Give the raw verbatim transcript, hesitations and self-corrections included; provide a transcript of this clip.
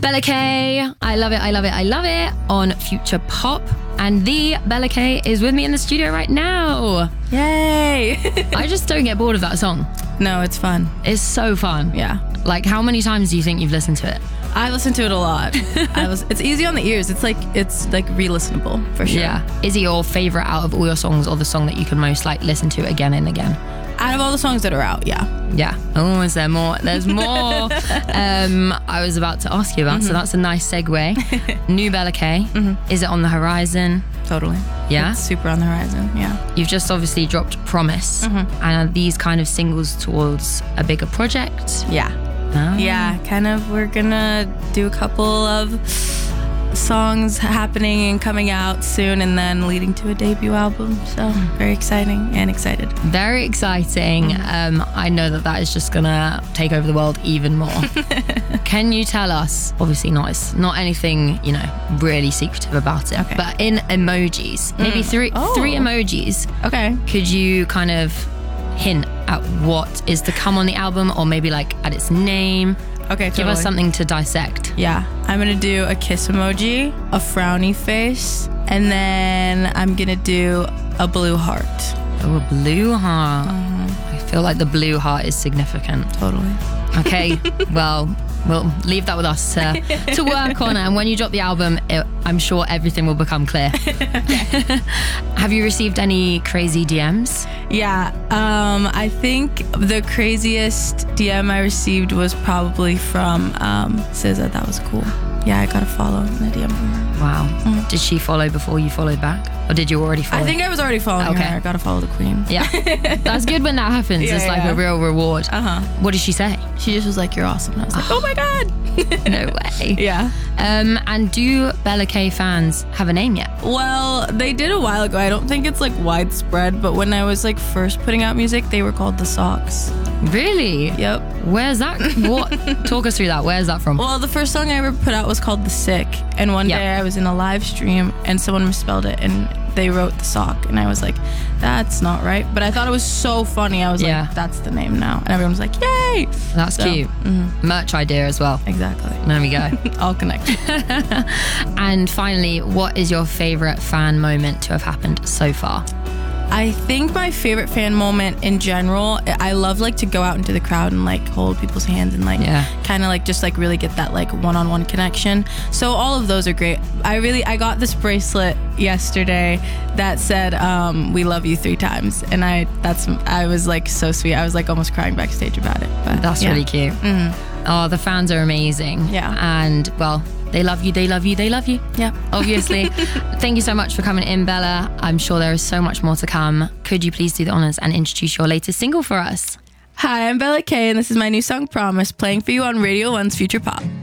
Bella K, I love it, I love it, I love it on Future Pop. And the Bella K is with me in the studio right now. Yay! I just don't get bored of that song. No, it's fun. It's so fun. Yeah. Like, how many times do you think you've listened to it? I listen to it a lot. I was, it's easy on the ears. It's like it's like re-listenable for sure. Yeah. Is it your favorite out of all your songs, or the song that you can most like listen to again and again? Out of all the songs that are out, yeah. Yeah. Oh, is there more? There's more. um, I was about to ask you about, mm-hmm. so that's a nice segue. New Bella K. Mm-hmm. Is it on the horizon? Totally. Yeah? It's super on the horizon, yeah. You've just obviously dropped Promise. Mm-hmm. And are these kind of singles towards a bigger project? Yeah. Oh. Yeah, kind of. We're gonna do a couple of songs happening and coming out soon, and then leading to a debut album. So very exciting and excited. Very exciting. Um, I know that that is just gonna take over the world even more. Can you tell us, obviously not, it's not anything, you know, really secretive about it, okay. but in emojis, maybe mm. three oh. three emojis. Okay. Could you kind of hint at what is to come on the album, or maybe like at its name? Okay, totally. Give us something to dissect. Yeah, I'm gonna do a kiss emoji, a frowny face, and then I'm gonna do a blue heart. Oh, a blue heart. Mm-hmm. I feel like the blue heart is significant. Totally. Okay, well, we'll leave that with us to, to work on. And when you drop the album, it, I'm sure everything will become clear. Have you received any crazy D Ms? Yeah, um, I think the craziest D M I received was probably from um, S Z A. That was cool. Yeah, I got a follow in the D M from her. Wow. Mm-hmm. Did she follow before you followed back? Or did you already follow? I think I was already following okay. her. I got to follow the queen. Yeah. That's good when that happens. Yeah, it's like yeah. a real reward. Uh-huh. What did she say? She just was like, "You're awesome." And I was like, "Oh my God." No way. Yeah. Um, and do Bella K fans have a name yet? Well, they did a while ago. I don't think it's like widespread, but when I was like first putting out music, they were called The Socks. Really? Yep. Where's that? What? Talk us through that. Where's that from? Well, the first song I ever put out was called The Sick. And one yep. day I was in a live stream and someone misspelled it and they wrote The Sock. And I was like, that's not right. But I thought it was so funny. I was yeah. like, that's the name now. And everyone was like, yay. That's so, cute. Mm-hmm. Merch idea as well. Exactly. There we go. All connected. And finally, what is your favorite fan moment to have happened so far? I think my favorite fan moment in general, I love like to go out into the crowd and like hold people's hands and like yeah. kind of like just like really get that like one-on-one connection. So all of those are great. I really, I got this bracelet yesterday that said, um, "We love you" three times. And I, that's, I was like so sweet. I was like almost crying backstage about it. But that's yeah. really cute. Mm-hmm. Oh, the fans are amazing. Yeah. And well, they love you, they love you, they love you. Yeah. Obviously. Thank you so much for coming in, Bella. I'm sure there is so much more to come. Could you please do the honors and introduce your latest single for us? Hi, I'm Bella K, and this is my new song, Promise, playing for you on Radio one's Future Pop.